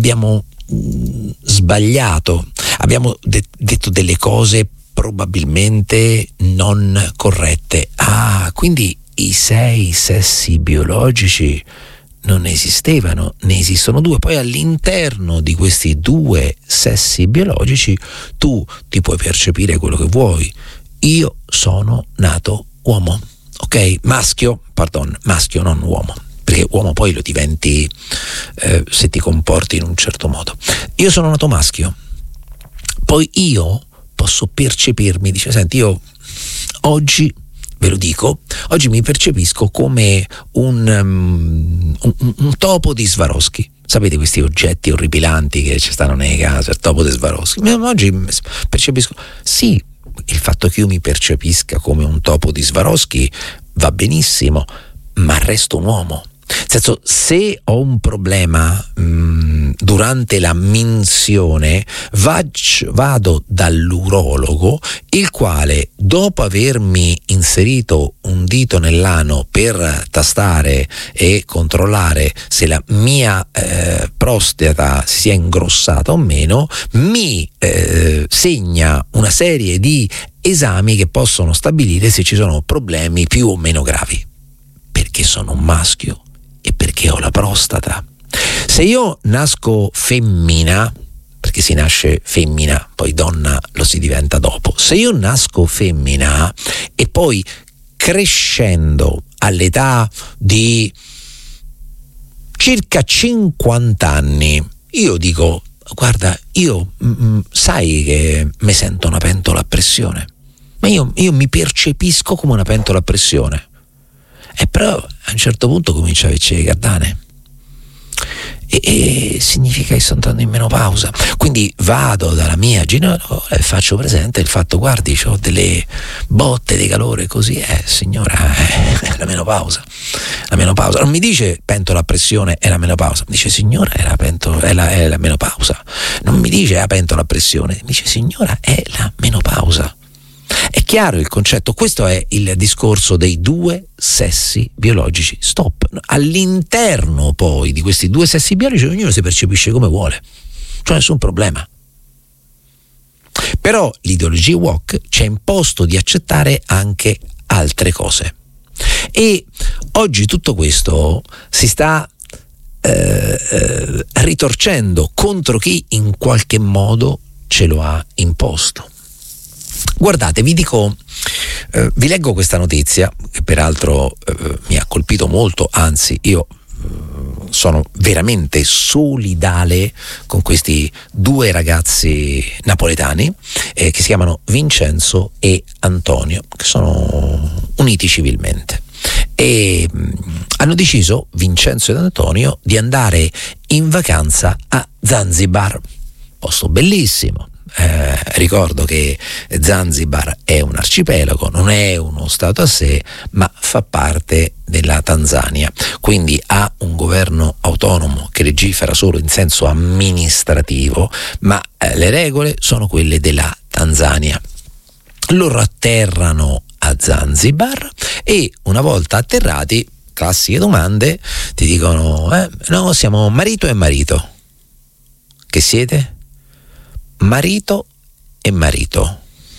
sbagliato, abbiamo detto delle cose probabilmente non corrette. Quindi i 6 sessi biologici non esistevano, ne esistono 2. Poi all'interno di questi 2 sessi biologici tu ti puoi percepire quello che vuoi. Io sono nato uomo, ok? Maschio, non uomo, perché uomo poi lo diventi se ti comporti in un certo modo. Io sono nato maschio, poi io posso percepirmi, dice, senti, io oggi, ve lo dico, oggi mi percepisco come un topo di Swarovski. Sapete questi oggetti orripilanti che ci stanno nelle case, il topo di Swarovski? Oggi percepisco, sì, il fatto che io mi percepisca come un topo di Swarovski va benissimo, ma resto un uomo. Nel senso, se ho un problema durante la minzione, vado dall'urologo, il quale, dopo avermi inserito un dito nell'ano per tastare e controllare se la mia prostata si è ingrossata o meno, mi segna una serie di esami che possono stabilire se ci sono problemi più o meno gravi, perché sono un maschio e perché ho la prostata. Se io nasco femmina, perché si nasce femmina, poi donna lo si diventa dopo, se io nasco femmina e poi crescendo all'età di circa 50 anni, io dico, guarda, io sai che mi sento una pentola a pressione, ma io mi percepisco come una pentola a pressione. E però a un certo punto comincia a averci le cardane e significa che sto entrando in menopausa. Quindi vado dalla mia ginecologa e faccio presente il fatto: guardi, ho delle botte di calore così, signora, è la menopausa. Non mi dice pentola a pressione è la menopausa, mi dice signora è la menopausa. Non mi dice pentola a pressione, mi dice signora è la menopausa. È chiaro il concetto? Questo è il discorso dei 2 sessi biologici. Stop. All'interno poi di questi 2 sessi biologici ognuno si percepisce come vuole, cioè nessun problema. Però l'ideologia woke ci ha imposto di accettare anche altre cose, e oggi tutto questo si sta ritorcendo contro chi in qualche modo ce lo ha imposto. Guardate, vi leggo questa notizia che peraltro mi ha colpito molto, anzi io sono veramente solidale con questi due ragazzi napoletani che si chiamano Vincenzo e Antonio, che sono uniti civilmente e hanno deciso, Vincenzo ed Antonio, di andare in vacanza a Zanzibar, posto bellissimo. Ricordo che Zanzibar è un arcipelago, non è uno stato a sé, ma fa parte della Tanzania, quindi ha un governo autonomo che legifera solo in senso amministrativo, ma le regole sono quelle della Tanzania. Loro atterrano a Zanzibar e una volta atterrati, classiche domande, ti dicono no, siamo marito e marito. Che siete? Marito e marito.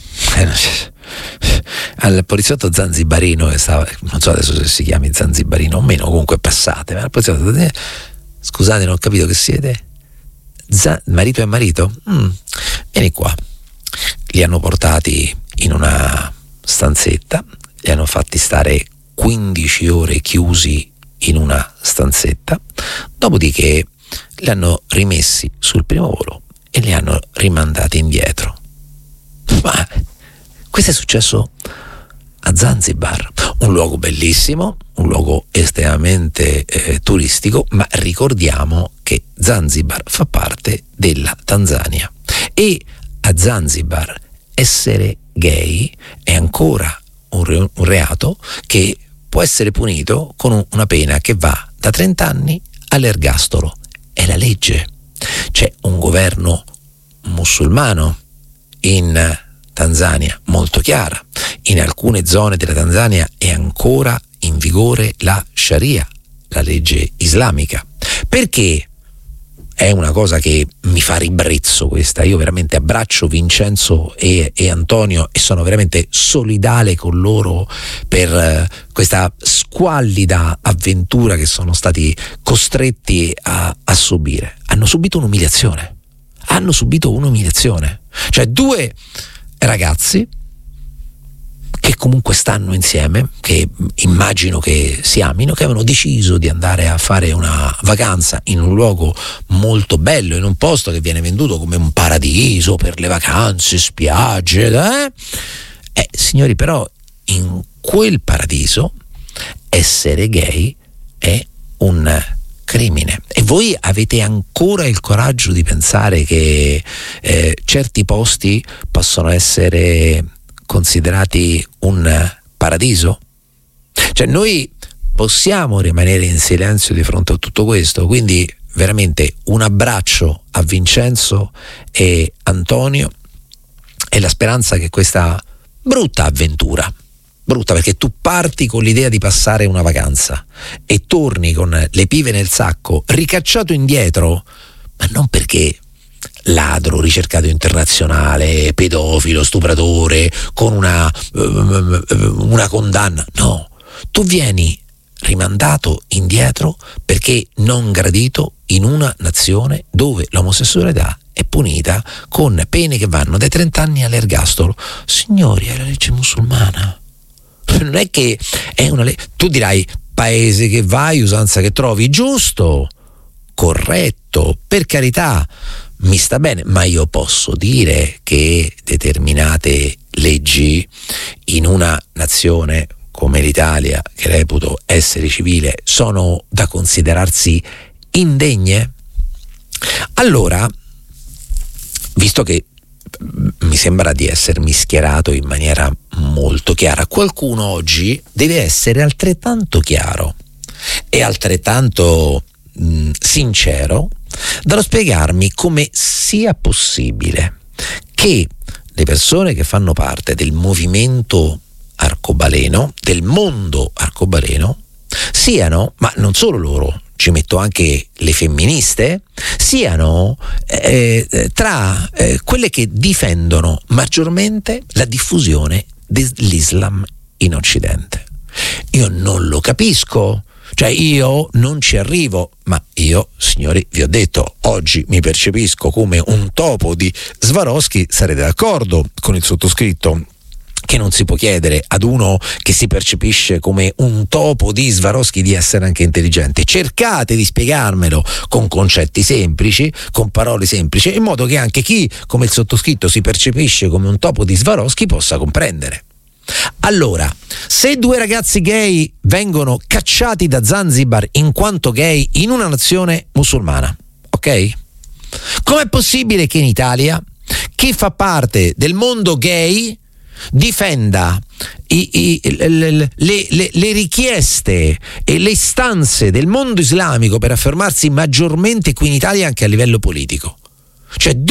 Al poliziotto zanzibarino che stava, non so adesso se si chiami zanzibarino o meno, comunque passate, ma il poliziotto, scusate, non ho capito che siete. Marito e marito? Vieni qua. Li hanno portati in una stanzetta, li hanno fatti stare 15 ore chiusi in una stanzetta, dopodiché li hanno rimessi sul primo volo e li hanno rimandati indietro. Ma questo è successo a Zanzibar, un luogo bellissimo, un luogo estremamente turistico, ma ricordiamo che Zanzibar fa parte della Tanzania e a Zanzibar essere gay è ancora un reato che può essere punito con una pena che va da 30 anni all'ergastolo. È la legge. C'è un governo musulmano in Tanzania molto chiara. In alcune zone della Tanzania è ancora in vigore la Sharia, la legge islamica. Perché è una cosa che mi fa ribrezzo questa. Io veramente abbraccio Vincenzo e Antonio e sono veramente solidale con loro per questa squallida avventura che sono stati costretti a subire. Hanno subito un'umiliazione. Cioè due ragazzi che comunque stanno insieme, che immagino che si amino, che avevano deciso di andare a fare una vacanza in un luogo molto bello, in un posto che viene venduto come un paradiso per le vacanze, spiagge, signori, però in quel paradiso essere gay è un crimine. E voi avete ancora il coraggio di pensare che certi posti possono essere considerati un paradiso? Cioè noi possiamo rimanere in silenzio di fronte a tutto questo? Quindi veramente un abbraccio a Vincenzo e Antonio e la speranza che questa brutta avventura, brutta perché tu parti con l'idea di passare una vacanza e torni con le pive nel sacco, ricacciato indietro, ma non perché ladro, ricercato internazionale, pedofilo, stupratore, con una condanna. No, tu vieni rimandato indietro perché non gradito in una nazione dove l'omosessualità è punita con pene che vanno dai 30 anni all'ergastolo. Signori, è la legge musulmana. Non è che è una legge. Tu dirai paese che vai, usanza che trovi, giusto, corretto, per carità, mi sta bene, ma io posso dire che determinate leggi in una nazione come l'Italia, che reputo essere civile, sono da considerarsi indegne? Allora, visto che mi sembra di essermi schierato in maniera molto chiara, qualcuno oggi deve essere altrettanto chiaro e altrettanto sincero dallo spiegarmi come sia possibile che le persone che fanno parte del movimento arcobaleno, del mondo arcobaleno, siano, ma non solo loro, ci metto anche le femministe, siano tra quelle che difendono maggiormente la diffusione dell'Islam in Occidente. Io non lo capisco, Cioè io non ci arrivo, ma io, signori, vi ho detto, oggi mi percepisco come un topo di Swarovski, sarete d'accordo con il sottoscritto che non si può chiedere ad uno che si percepisce come un topo di Swarovski di essere anche intelligente. Cercate di spiegarmelo con concetti semplici, con parole semplici, in modo che anche chi, come il sottoscritto, si percepisce come un topo di Swarovski possa comprendere. Allora, se due ragazzi gay vengono cacciati da Zanzibar in quanto gay in una nazione musulmana, ok? Com'è possibile che in Italia chi fa parte del mondo gay difenda le richieste e le istanze del mondo islamico per affermarsi maggiormente qui in Italia anche a livello politico? Cioè,